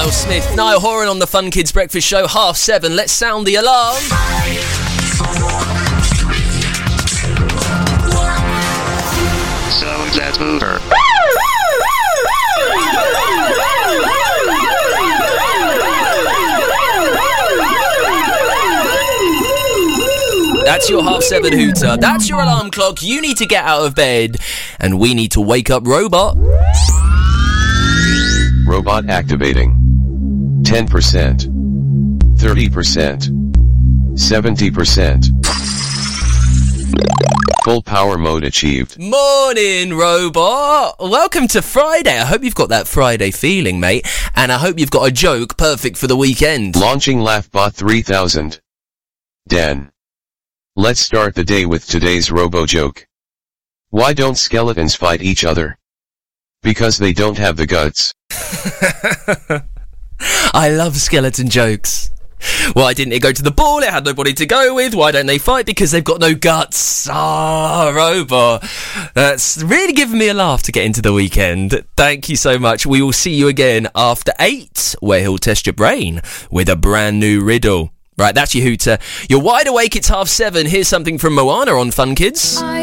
Will Smith, Niall Horan on the Fun Kids Breakfast Show, 7:30. Let's sound the alarm. So let's move her. That's your 7:30 hooter. That's your alarm clock. You need to get out of bed. And we need to wake up Robot. Robot activating. 10%. 30%. 70%. Full power mode achieved. Morning, Robot. Welcome to Friday. I hope you've got that Friday feeling, mate. And I hope you've got a joke perfect for the weekend. Launching LaughBot 3000. Dan. Let's start the day with today's robo joke. Why don't skeletons fight each other? Because they don't have the guts. I love skeleton jokes. Why didn't it go to the ball? It had nobody to go with. Why don't they fight? Because they've got no guts. Robot. That's really given me a laugh to get into the weekend. Thank you so much. We will see you again after 8, where he'll test your brain with a brand new riddle. Right, that's your hooter. You're wide awake, it's 7:30. Here's something from Moana on Fun Kids.